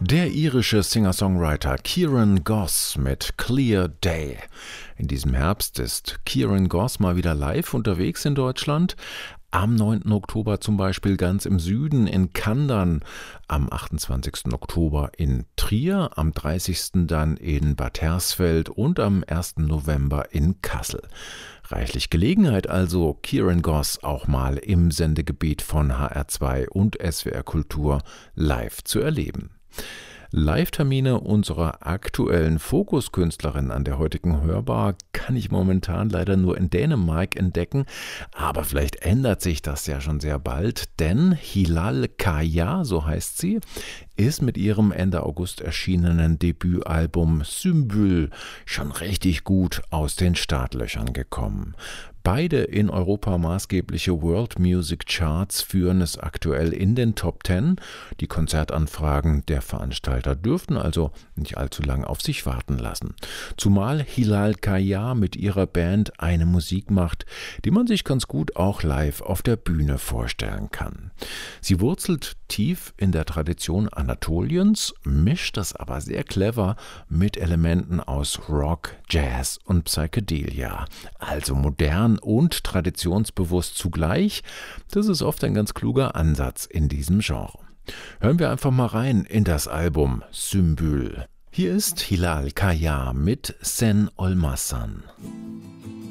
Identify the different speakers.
Speaker 1: Der irische Singer-Songwriter Kieran Goss mit Clear Day. In diesem Herbst ist Kieran Goss mal wieder live unterwegs in Deutschland. Am 9. Oktober zum Beispiel ganz im Süden in Kandern, am 28. Oktober in Trier, am 30. dann in Bad Hersfeld und am 1. November in Kassel. Reichlich Gelegenheit also, Kieran Goss auch mal im Sendegebiet von HR2 und SWR Kultur live zu erleben. Live-Termine unserer aktuellen Fokuskünstlerin an der heutigen Hörbar kann ich momentan leider nur in Dänemark entdecken, aber vielleicht ändert sich das ja schon sehr bald, denn Hilal Kaya, so heißt sie, ist mit ihrem Ende August erschienenen Debütalbum Sümbül schon richtig gut aus den Startlöchern gekommen. Beide in Europa maßgebliche World Music Charts führen es aktuell in den Top 10. Die Konzertanfragen der Veranstalter dürften also nicht allzu lang auf sich warten lassen. Zumal Hilal Kaya mit ihrer Band eine Musik macht, die man sich ganz gut auch live auf der Bühne vorstellen kann. Sie wurzelt tief in der Tradition Anatoliens, mischt das aber sehr clever mit Elementen aus Rock, Jazz und Psychedelia. Also modern und traditionsbewusst zugleich. Das ist oft ein ganz kluger Ansatz in diesem Genre. Hören wir einfach mal rein in das Album Sümbül. Hier ist Hilal Kaya mit Sen Olmazsan.